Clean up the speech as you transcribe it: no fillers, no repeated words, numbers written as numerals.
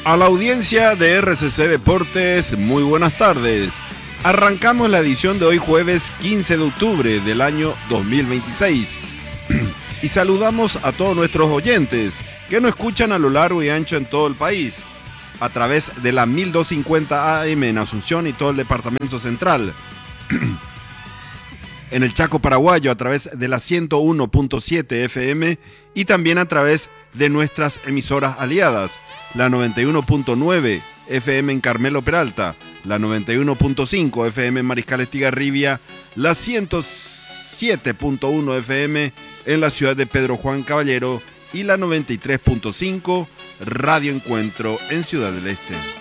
A la audiencia de RCC Deportes, muy buenas tardes. Arrancamos la edición de hoy jueves 15 de octubre del año 2026 y saludamos a todos nuestros oyentes que nos escuchan a lo largo y ancho en todo el país a través de la 1250 AM en Asunción y todo el departamento central. En el Chaco paraguayo a través de la 101.7 FM y también a través de nuestras emisoras aliadas, la 91.9 FM en Carmelo Peralta, la 91.5 FM en Mariscal Estigarribia, la 107.1 FM en la ciudad de Pedro Juan Caballero y la 93.5 Radio Encuentro en Ciudad del Este.